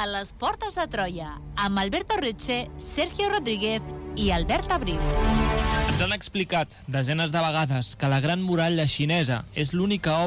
A les portes de Troia, amb Alberto Reche, Sergio Rodríguez i Albert Abril. Ens han explicat desenes de vegades que la Gran Muralla Xinesa és l'única obra